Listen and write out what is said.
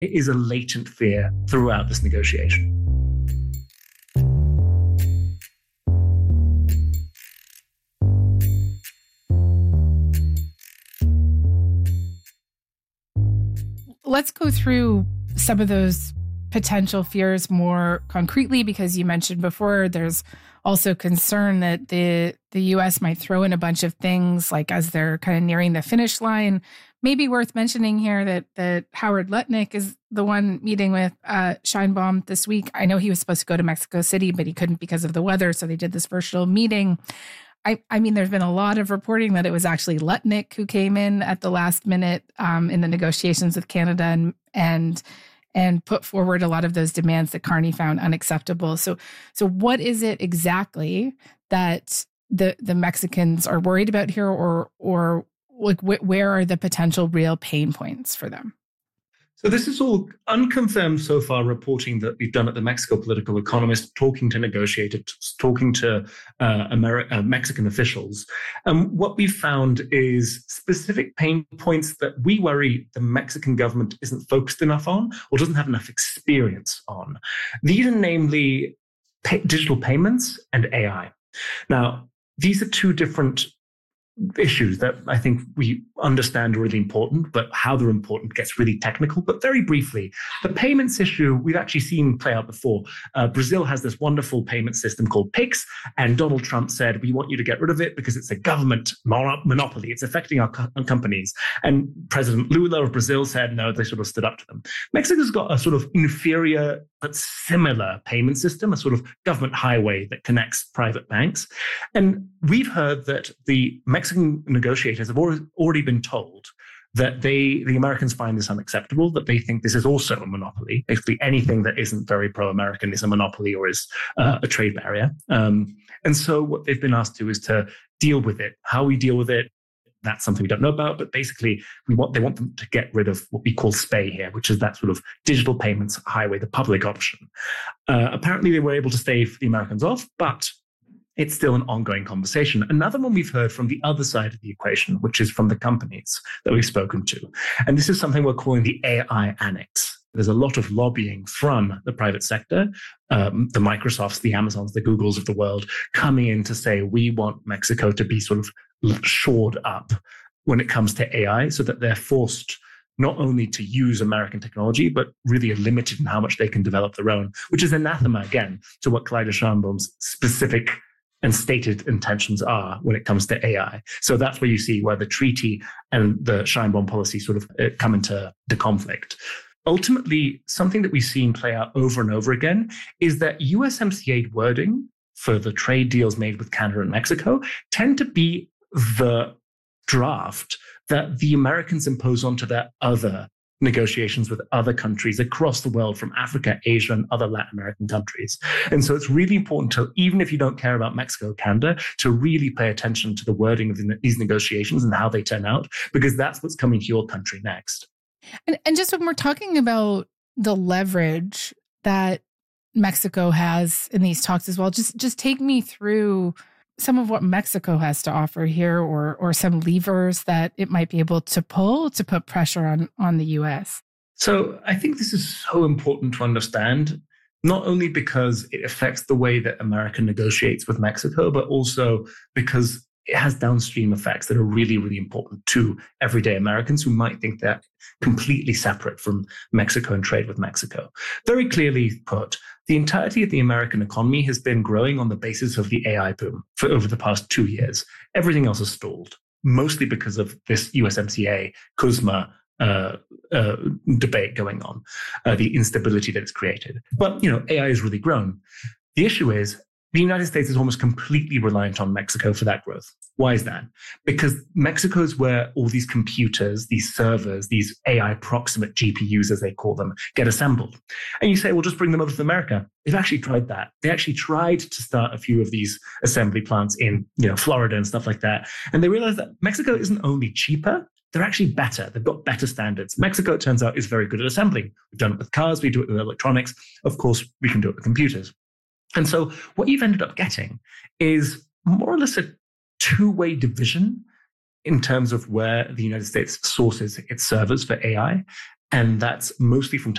is a latent fear throughout this negotiation. Let's go through some of those potential fears more concretely, because you mentioned before there's also concern that the U.S. might throw in a bunch of things like as they're kind of nearing the finish line. Maybe worth mentioning here that Howard Lutnick is the one meeting with Sheinbaum this week. I know he was supposed to go to Mexico City, but he couldn't because of the weather, so they did this virtual meeting. I mean, there's been a lot of reporting that it was actually Lutnick who came in at the last minute in the negotiations with Canada and put forward a lot of those demands that Carney found unacceptable. So what is it exactly that the Mexicans are worried about here, or like where are the potential real pain points for them? So this is all unconfirmed so far reporting that we've done at the Mexico Political Economist, talking to negotiators, talking to Mexican officials. And what we've found is specific pain points that we worry the Mexican government isn't focused enough on or doesn't have enough experience on. These are namely digital payments and AI. Now, these are two different issues that I think we understand are really important, but how they're important gets really technical. But very briefly, the payments issue we've actually seen play out before. Brazil has this wonderful payment system called Pix, and Donald Trump said, we want you to get rid of it because it's a government monopoly. It's affecting our companies. And President Lula of Brazil said, no, they sort of stood up to them. Mexico's got a sort of inferior but similar payment system, a sort of government highway that connects private banks. And we've heard that the Mexican negotiators have already been told that the Americans find this unacceptable, that they think this is also a monopoly. Basically, anything that isn't very pro-American is a monopoly or is a trade barrier. And so what they've been asked to is to deal with it. How we deal with it, that's something we don't know about, but basically they want them to get rid of what we call SPAY here, which is that sort of digital payments highway, the public option. Apparently they were able to stave the Americans off, but it's still an ongoing conversation. Another one we've heard from the other side of the equation, which is from the companies that we've spoken to. And this is something we're calling the AI Annex. There's a lot of lobbying from the private sector, the Microsofts, the Amazons, the Googles of the world, coming in to say, we want Mexico to be sort of shored up when it comes to AI so that they're forced not only to use American technology, but really are limited in how much they can develop their own, which is anathema, again, to what Clyde Sheinbaum's specific and stated intentions are when it comes to AI. So that's where you see where the treaty and the Sheinbaum policy sort of come into the conflict. Ultimately, something that we've seen play out over and over again is that USMCA wording for the trade deals made with Canada and Mexico tend to be the draft that the Americans impose onto their other negotiations with other countries across the world, from Africa, Asia, and other Latin American countries. And so it's really important to, even if you don't care about Mexico, Canada, to really pay attention to the wording of these negotiations and how they turn out, because that's what's coming to your country next. And just when we're talking about the leverage that Mexico has in these talks as well, just take me through some of what Mexico has to offer here, or some levers that it might be able to pull to put pressure on the U.S. So I think this is so important to understand, not only because it affects the way that America negotiates with Mexico, but also because it has downstream effects that are really, really important to everyday Americans who might think they're completely separate from Mexico and trade with Mexico. Very clearly put, the entirety of the American economy has been growing on the basis of the AI boom for over the past 2 years. Everything else has stalled, mostly because of this USMCA, CUSMA debate going on, the instability that it's created. But, AI has really grown. The issue is, the United States is almost completely reliant on Mexico for that growth. Why is that? Because Mexico is where all these computers, these servers, these AI proximate GPUs, as they call them, get assembled. And you say, well, just bring them over to America. They've actually tried that. They actually tried to start a few of these assembly plants in, Florida and stuff like that. And they realized that Mexico isn't only cheaper, they're actually better. They've got better standards. Mexico, it turns out, is very good at assembling. We've done it with cars. We do it with electronics. Of course, we can do it with computers. And so what you've ended up getting is more or less a two-way division in terms of where the United States sources its servers for AI. And that's mostly from